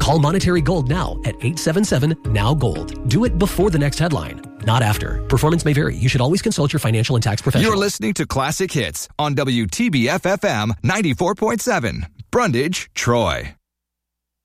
Call Monetary Gold now at 877-NOW-GOLD. Do it before the next headline, not after. Performance may vary. You should always consult your financial and tax professional. You're listening to Classic Hits on WTBF-FM 94.7. Brundage, Troy.